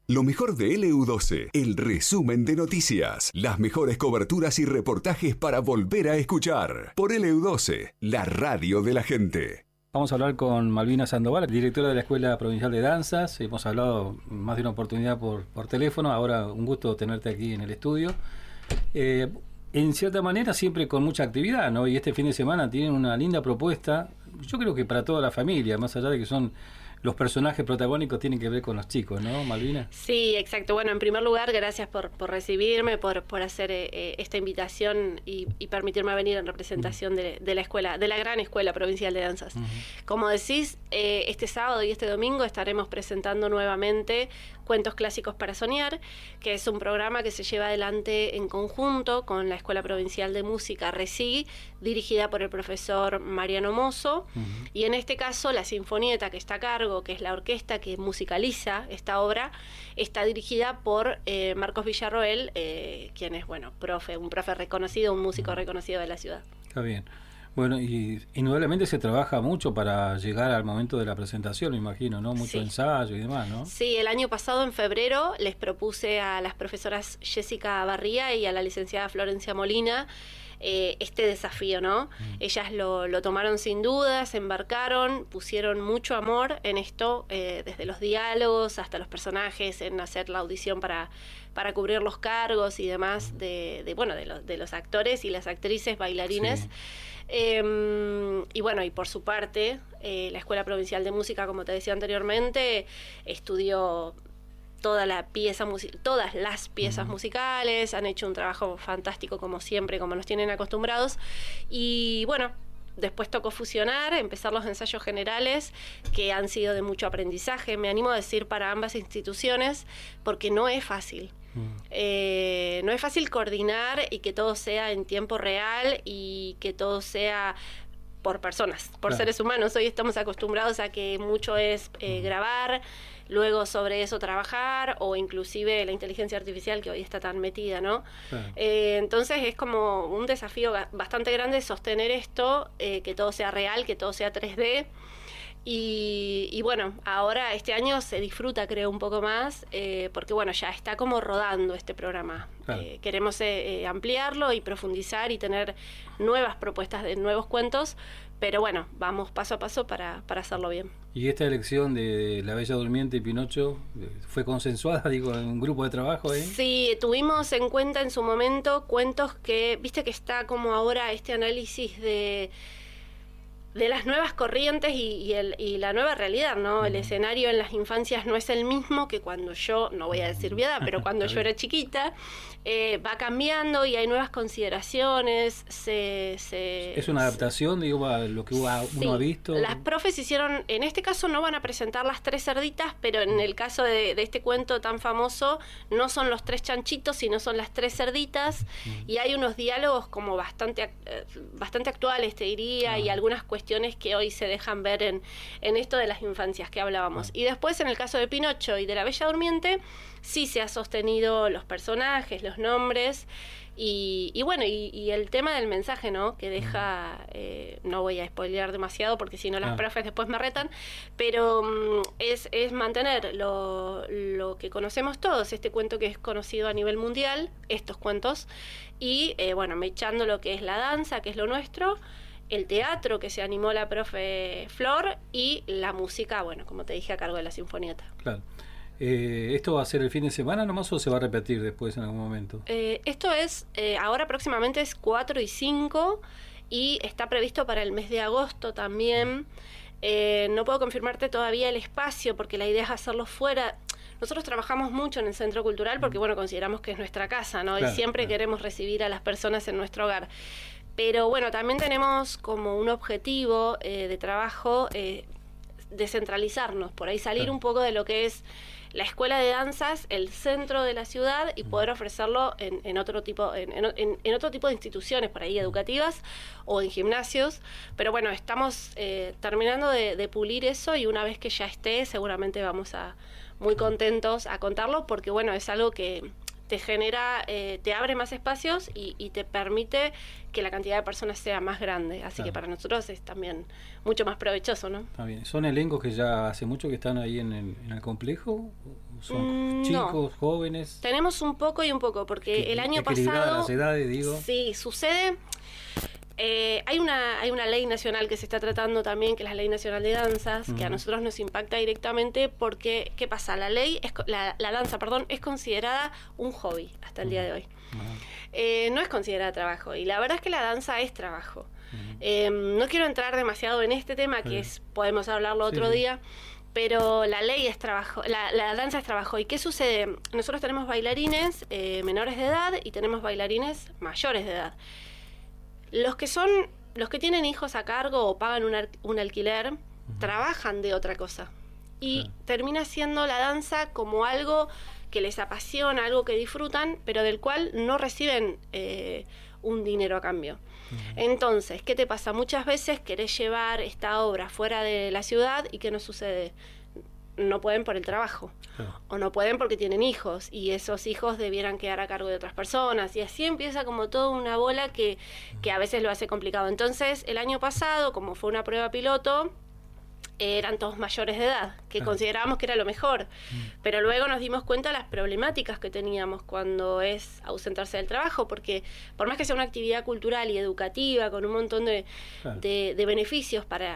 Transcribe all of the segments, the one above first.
Lo mejor de LU12, el resumen de noticias, las mejores coberturas y reportajes para volver a escuchar. Por LU12, la radio de la gente. Vamos a hablar con Malvina Sandoval, directora de la Escuela Provincial de Danzas. Hemos hablado más de una oportunidad por teléfono, ahora un gusto tenerte aquí en el estudio. En cierta manera siempre con mucha actividad, ¿no? Y este fin de semana tienen una linda propuesta, yo creo que para toda la familia, más allá de que son los personajes protagónicos, tienen que ver con los chicos, ¿no, Malvina? Sí, exacto. Bueno, en primer lugar, gracias por recibirme, por hacer esta invitación y permitirme venir en representación de la escuela, de la gran Escuela Provincial de Danzas. Como decís, este sábado y este domingo estaremos presentando nuevamente Cuentos Clásicos para Soñar, que es un programa que se lleva adelante en conjunto con la Escuela Provincial de Música RECIG, dirigida por el profesor Mariano Mozo, y en este caso la Sinfonieta que está a cargo, que es la orquesta que musicaliza esta obra, está dirigida por Marcos Villarroel, quien es, bueno, un profe reconocido, un músico reconocido de la ciudad. Está bien. Bueno, y indudablemente se trabaja mucho para llegar al momento de la presentación, me imagino, ¿no? Mucho ensayo y demás, ¿no? Sí, el año pasado, en febrero, les propuse a las profesoras Jessica Barría y a la licenciada Florencia Molina este desafío, ¿no? Ellas lo tomaron sin duda, se embarcaron, pusieron mucho amor en esto, desde los diálogos hasta los personajes, en hacer la audición para cubrir los cargos y demás de los actores y las actrices, bailarines. Sí. Y bueno, y por su parte, la Escuela Provincial de Música, como te decía anteriormente, estudió todas las piezas musicales, han hecho un trabajo fantástico como siempre, como nos tienen acostumbrados, y bueno, después tocó fusionar, empezar los ensayos generales, que han sido de mucho aprendizaje, me animo a decir, para ambas instituciones, porque no es fácil. No es fácil coordinar y que todo sea en tiempo real y que todo sea por personas, por seres humanos. Hoy estamos acostumbrados a que mucho es grabar, luego sobre eso trabajar, o inclusive la inteligencia artificial que hoy está tan metida, ¿no? Entonces es como un desafío bastante grande sostener esto, que todo sea real, que todo sea 3D. Y bueno, ahora este año se disfruta, creo, un poco más, porque bueno, ya está como rodando este programa. Queremos ampliarlo y profundizar y tener nuevas propuestas de nuevos cuentos, pero bueno, vamos paso a paso para hacerlo bien. ¿Y esta elección de La Bella Durmiente y Pinocho fue consensuada, digo, en un grupo de trabajo? Sí, tuvimos en cuenta en su momento cuentos que, viste que está como ahora este análisis de las nuevas corrientes y la nueva realidad, ¿no? El escenario en las infancias no es el mismo que cuando yo, no voy a decir mi edad, pero cuando yo era chiquita, va cambiando y hay nuevas consideraciones. Es una adaptación, digo, a lo que uno ha visto. Las profes hicieron, en este caso no van a presentar las 3 cerditas, pero en el caso de este cuento tan famoso, no son los 3 chanchitos, sino son las 3 cerditas, y hay unos diálogos como bastante actuales, te diría, y algunas cuestiones que hoy se dejan ver en esto de las infancias que hablábamos. Y después, en el caso de Pinocho y de La Bella Durmiente, sí se ha sostenido los personajes, los nombres, y bueno, y el tema del mensaje, ¿no? Que deja, no voy a spoilear demasiado porque si no las profes después me retan, pero es mantener lo que conocemos todos, este cuento que es conocido a nivel mundial, estos cuentos, y bueno, mechando lo que es la danza, que es lo nuestro, el teatro que se animó la profe Flor, y la música, bueno, como te dije, a cargo de la Sinfonieta. Claro. ¿Esto va a ser el fin de semana nomás o se va a repetir después en algún momento? Esto es, ahora próximamente es 4 y 5 y está previsto para el mes de agosto también. No puedo confirmarte todavía el espacio porque la idea es hacerlo fuera. Nosotros trabajamos mucho en el Centro Cultural porque, bueno, consideramos que es nuestra casa, ¿no? Claro, y siempre queremos recibir a las personas en nuestro hogar. Pero bueno, también tenemos como un objetivo de trabajo descentralizarnos, por ahí salir un poco de lo que es la escuela de danzas, el centro de la ciudad, y poder ofrecerlo en otro tipo en otro tipo de instituciones por ahí educativas o en gimnasios. Pero bueno, estamos terminando de pulir eso, y una vez que ya esté seguramente vamos a muy contentos a contarlo, porque bueno, es algo que te genera, te abre más espacios y te permite que la cantidad de personas sea más grande. Así que para nosotros es también mucho más provechoso, ¿no? Está bien. ¿Son elencos que ya hace mucho que están ahí en el complejo? ¿Son chicos, jóvenes? Tenemos un poco y un poco, porque el año pasado... las edades, digo. Sí, sucede... hay una ley nacional que se está tratando también, que es la Ley Nacional de Danzas, que a nosotros nos impacta directamente porque, ¿qué pasa? La danza, es considerada un hobby hasta el día de hoy. No es considerada trabajo, y la verdad es que la danza es trabajo. No quiero entrar demasiado en este tema, que podemos hablarlo otro día, pero la ley es trabajo, la danza es trabajo. ¿Y qué sucede? Nosotros tenemos bailarines menores de edad y tenemos bailarines mayores de edad. Los que tienen hijos a cargo o pagan un alquiler, trabajan de otra cosa. Y termina siendo la danza como algo que les apasiona, algo que disfrutan, pero del cual no reciben un dinero a cambio. Entonces, ¿qué te pasa? Muchas veces querés llevar esta obra fuera de la ciudad y ¿qué nos sucede? No pueden por el trabajo, o no pueden porque tienen hijos, y esos hijos debieran quedar a cargo de otras personas, y así empieza como toda una bola que a veces lo hace complicado. Entonces, el año pasado, como fue una prueba piloto, eran todos mayores de edad, que considerábamos que era lo mejor, pero luego nos dimos cuenta de las problemáticas que teníamos cuando es ausentarse del trabajo, porque por más que sea una actividad cultural y educativa, con un montón de beneficios para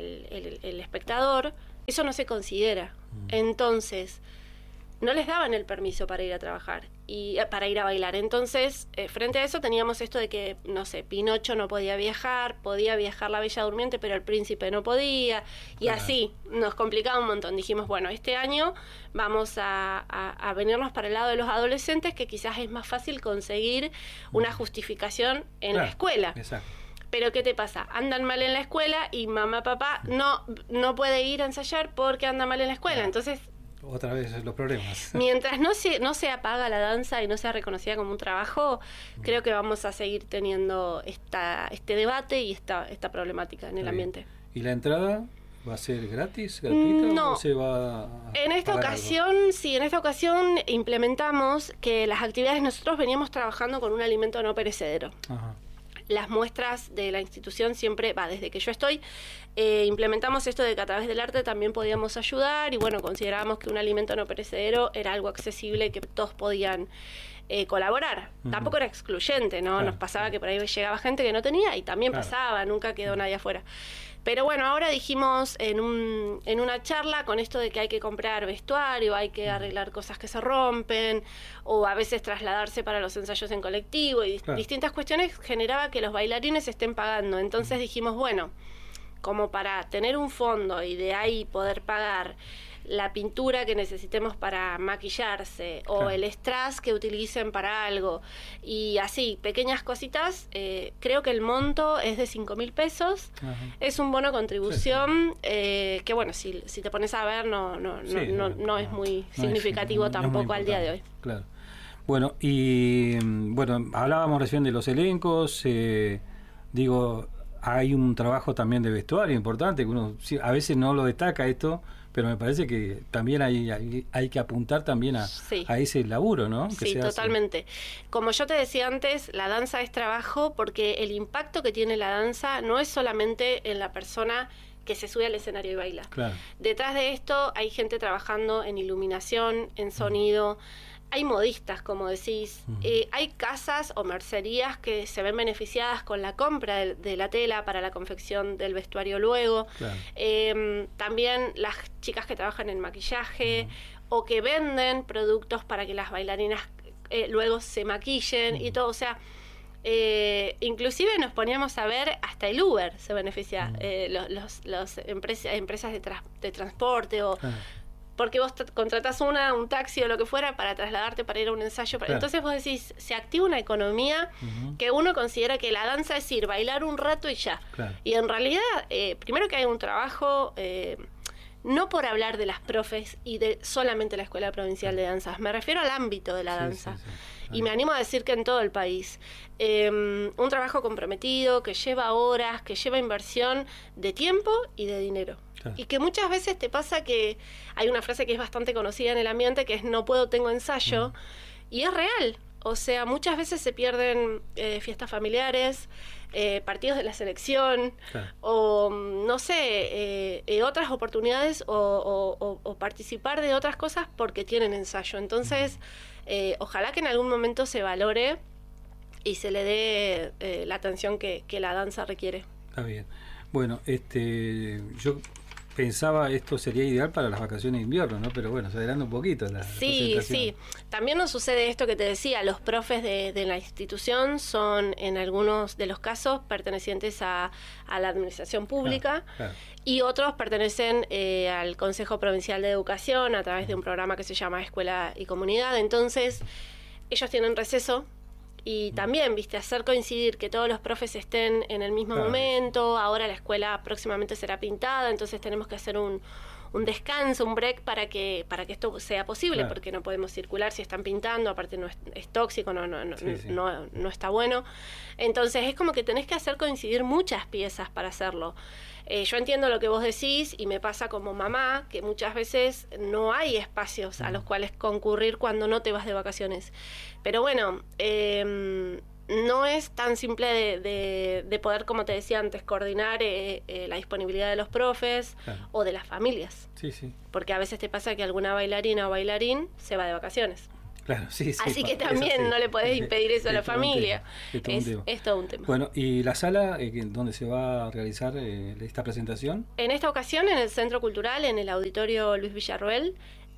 el espectador, eso no se considera. Entonces, no les daban el permiso para ir a trabajar y para ir a bailar. Entonces, frente a eso teníamos esto de que, no sé, Pinocho no podía viajar la Bella Durmiente, pero el Príncipe no podía, y así nos complicaba un montón. Dijimos, bueno, este año vamos a venirnos para el lado de los adolescentes, que quizás es más fácil conseguir una justificación en la escuela. Exacto. Pero ¿qué te pasa? Andan mal en la escuela y mamá, papá no puede ir a ensayar porque anda mal en la escuela. Entonces, otra vez los problemas. Mientras no se apaga la danza y no sea reconocida como un trabajo, creo que vamos a seguir teniendo este debate y esta problemática en el ambiente. ¿Y la entrada va a ser gratis, gratuita? No. ¿O se va en esta ocasión implementamos que las actividades, nosotros veníamos trabajando con un alimento no perecedero. Ajá. Las muestras de la institución siempre, desde que yo estoy, implementamos esto de que a través del arte también podíamos ayudar, y bueno, considerábamos que un alimento no perecedero era algo accesible, que todos podían colaborar. Tampoco era excluyente, ¿no? Nos pasaba que por ahí llegaba gente que no tenía, y también pasaba, nunca quedó nadie afuera. Pero bueno, ahora dijimos en una charla, con esto de que hay que comprar vestuario, hay que arreglar cosas que se rompen, o a veces trasladarse para los ensayos en colectivo, y distintas cuestiones, generaba que los bailarines estén pagando. Entonces dijimos, bueno, como para tener un fondo y de ahí poder pagar la pintura que necesitemos para maquillarse, o el strass que utilicen para algo, y así, pequeñas cositas, creo que el monto es de 5.000 pesos. Es un bono contribución, que bueno, si te pones a ver, no es muy significativo tampoco al día de hoy. Claro. Bueno, y hablábamos recién de los elencos, hay un trabajo también de vestuario importante, que uno a veces no lo destaca esto, pero me parece que también hay que apuntar también a ese laburo, ¿no? Sí, totalmente. Como yo te decía antes, la danza es trabajo, porque el impacto que tiene la danza no es solamente en la persona que se sube al escenario y baila. Claro. Detrás de esto hay gente trabajando en iluminación, en sonido, hay modistas, como decís, hay casas o mercerías que se ven beneficiadas con la compra de la tela para la confección del vestuario luego. Claro. También las chicas que trabajan en maquillaje o que venden productos para que las bailarinas luego se maquillen y todo. O sea, inclusive nos poníamos a ver, hasta el Uber se beneficia, las empresas de transporte o... Porque vos contratás un taxi o lo que fuera para trasladarte, para ir a un ensayo. Claro. Entonces vos decís, se activa una economía que uno considera que la danza es ir, bailar un rato y ya. Claro. Y en realidad, primero que hay un trabajo, no por hablar de las profes y de solamente la Escuela Provincial de Danzas, me refiero al ámbito de la danza. Y me animo a decir que en todo el país. Un trabajo comprometido, que lleva horas, que lleva inversión de tiempo y de dinero. Y que muchas veces te pasa que hay una frase que es bastante conocida en el ambiente, que es no puedo, tengo ensayo, Y es real. O sea, muchas veces se pierden fiestas familiares, partidos de la selección, claro. O no sé, otras oportunidades o participar de otras cosas porque tienen ensayo. Entonces, ojalá que en algún momento se valore y se le dé la atención que la danza requiere. Está bien. Bueno, yo pensaba esto sería ideal para las vacaciones de invierno, ¿no? Pero bueno, se adelanta un poquito la presentación. Sí. También nos sucede esto que te decía, los profes de la institución son en algunos de los casos pertenecientes a la administración pública, claro. Y otros pertenecen al Consejo Provincial de Educación a través de un programa que se llama Escuela y Comunidad. Entonces, ellos tienen receso. Y también, hacer coincidir que todos los profes estén en el mismo momento. Ahora la escuela próximamente será pintada, entonces tenemos que hacer un descanso, un break para que esto sea posible, claro. Porque no podemos circular si están pintando, aparte no es tóxico, no está bueno. Entonces es como que tenés que hacer coincidir muchas piezas para hacerlo. Yo entiendo lo que vos decís y me pasa como mamá que muchas veces no hay espacios a los cuales concurrir cuando no te vas de vacaciones. Pero bueno, no es tan simple de poder, como te decía antes, coordinar la disponibilidad de los profes, claro. O de las familias. Sí. Porque a veces te pasa que alguna bailarina o bailarín se va de vacaciones. Claro, sí. Así que también no le podés impedir eso a la familia. Es todo un tema. Bueno, ¿y la sala donde se va a realizar esta presentación? En esta ocasión en el Centro Cultural, en el Auditorio Luis Villarroel.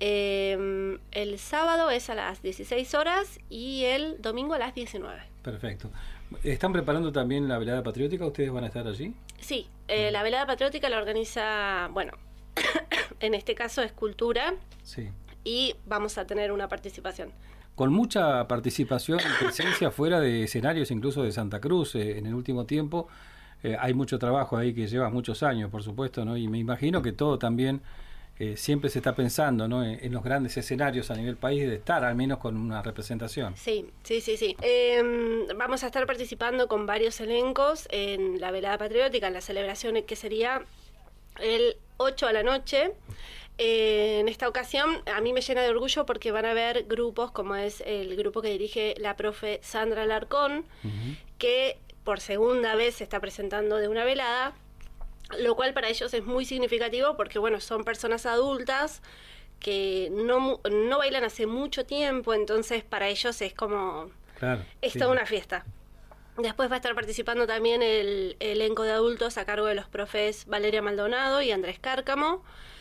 El sábado es a las 16 horas y el domingo a las 19. Perfecto. ¿Están preparando también la velada patriótica? ¿Ustedes van a estar allí? Sí, la velada patriótica la organiza, en este caso es Cultura. Sí. Y vamos a tener una participación. Con mucha participación y presencia fuera de escenarios, incluso de Santa Cruz, en el último tiempo. Hay mucho trabajo ahí que lleva muchos años, por supuesto, ¿no? Y me imagino que todo también siempre se está pensando, ¿no? En los grandes escenarios a nivel país de estar al menos con una representación. Sí. Vamos a estar participando con varios elencos en la velada patriótica, en la celebración que sería el 8 a la noche. En esta ocasión a mí me llena de orgullo porque van a haber grupos como es el grupo que dirige la profe Sandra Alarcón, que por segunda vez se está presentando de una velada, lo cual para ellos es muy significativo porque son personas adultas que no bailan hace mucho tiempo, entonces para ellos es como toda una fiesta. Después va a estar participando también el elenco de adultos a cargo de los profes Valeria Maldonado y Andrés Cárcamo.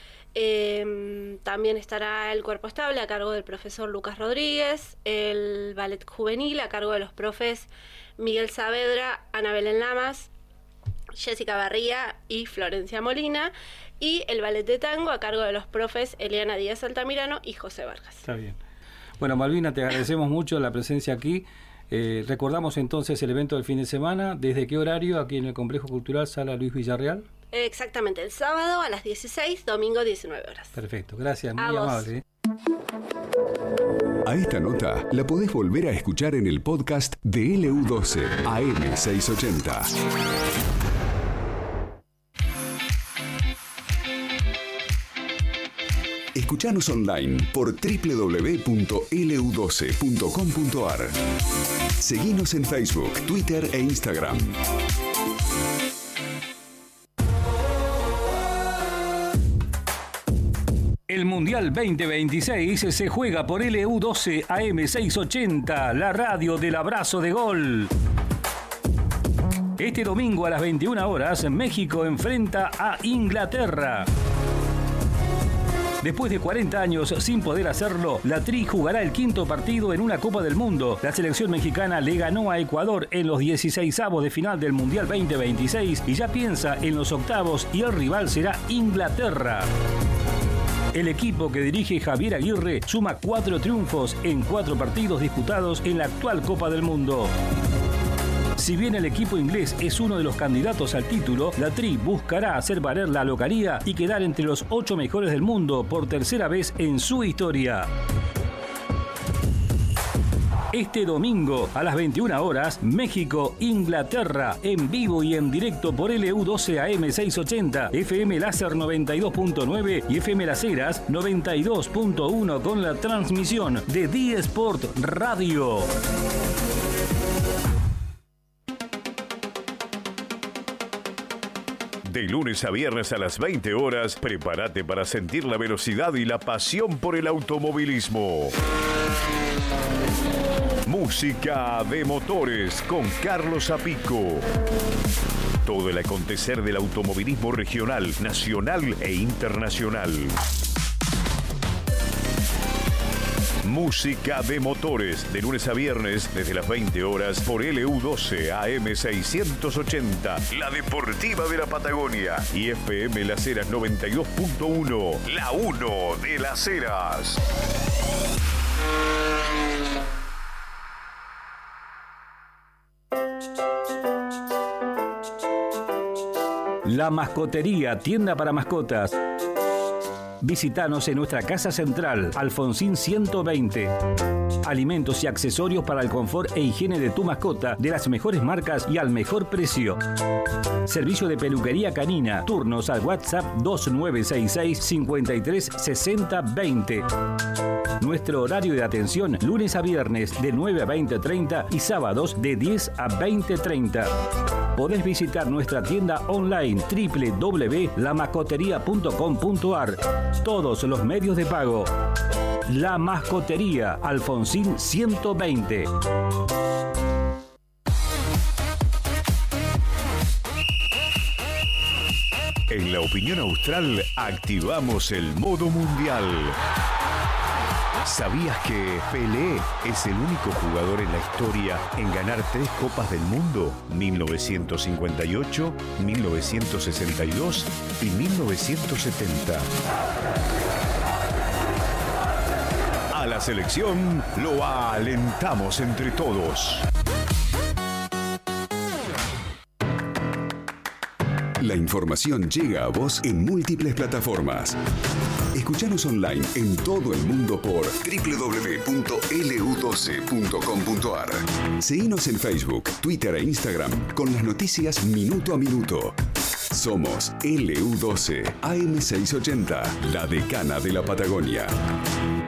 También estará el cuerpo estable a cargo del profesor Lucas Rodríguez, el ballet juvenil a cargo de los profes Miguel Saavedra, Ana Belén Lamas, Jessica Barría y Florencia Molina, y el ballet de tango a cargo de los profes Eliana Díaz Altamirano y José Vargas. Está bien. Bueno, Malvina, te agradecemos mucho la presencia aquí. Recordamos entonces el evento del fin de semana. ¿Desde qué horario aquí en el Complejo Cultural Sala Luis Villarreal? Exactamente, el sábado a las 16, domingo 19 horas. Perfecto, gracias, muy amable. A esta nota la podés volver a escuchar en el podcast de LU12 AM680. Escuchanos online por www.lu12.com.ar. Seguinos en Facebook, Twitter e Instagram. El Mundial 2026 se juega por LU12 AM680, la radio del abrazo de gol. Este domingo a las 21 horas, México enfrenta a Inglaterra. Después de 40 años sin poder hacerlo, la Tri jugará el quinto partido en una Copa del Mundo. La selección mexicana le ganó a Ecuador en los 16avos de final del Mundial 2026 y ya piensa en los octavos y el rival será Inglaterra. El equipo que dirige Javier Aguirre suma 4 triunfos en 4 partidos disputados en la actual Copa del Mundo. Si bien el equipo inglés es uno de los candidatos al título, la Tri buscará hacer valer la localía y quedar entre los 8 mejores del mundo por tercera vez en su historia. Este domingo a las 21 horas, México-Inglaterra, en vivo y en directo por LU12 AM 680, FM Láser 92.9 y FM Las Heras 92.1 con la transmisión de D-Sport Radio. De lunes a viernes a las 20 horas, prepárate para sentir la velocidad y la pasión por el automovilismo. Música de motores con Carlos Apico. Todo el acontecer del automovilismo regional, nacional e internacional. Música de motores, de lunes a viernes, desde las 20 horas, por LU12 AM 680, la deportiva de la Patagonia, y FM Las Heras 92.1, la 1 de Las Heras. La Mascotería, tienda para mascotas. Visítanos en nuestra casa central, Alfonsín 120. Alimentos y accesorios para el confort e higiene de tu mascota de las mejores marcas y al mejor precio. Servicio de peluquería canina. Turnos al WhatsApp 2966 53 60 20. Nuestro horario de atención lunes a viernes de 9 a 20:30 y sábados de 10 a 20:30. Podés visitar nuestra tienda online www.lamascoteria.com.ar. Todos los medios de pago. La Mascotería, Alfonsín 120. En la opinión austral activamos el modo mundial. ¿Sabías que Pelé es el único jugador en la historia en ganar 3 Copas del Mundo? 1958, 1962 y 1970. A la selección lo alentamos entre todos. La información llega a vos en múltiples plataformas. Escuchanos online en todo el mundo por www.lu12.com.ar. Seguinos en Facebook, Twitter e Instagram con las noticias minuto a minuto. Somos LU12 AM 680, la decana de la Patagonia.